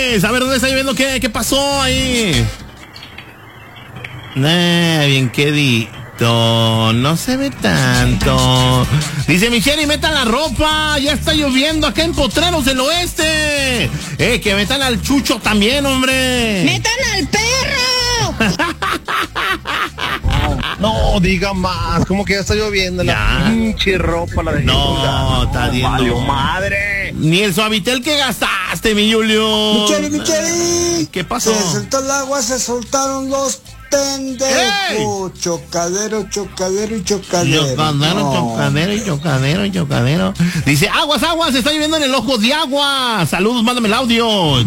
Juárez. A ver, ¿dónde está lloviendo? ¿Qué pasó ahí? Bien quedito. No se ve tanto. Dice Michelle, y metan la ropa. Ya está lloviendo acá en Potreros del Oeste. Que metan al Chucho también, hombre. ¡Metan al perro! No, diga más. ¿Cómo que ya está lloviendo? Ya. La pinche ropa la dejé. No, está viendo. Valió madre. Ni el Suavitel que gastaste, mi Julio. Micheli. ¿Qué pasó? Se soltó el agua, se soltaron los pendejos. ¡Ey! Chocadero. Chocadero, No. chocadero. Dice, aguas, está lloviendo en el Ojo de Agua. Saludos, mándame el audio.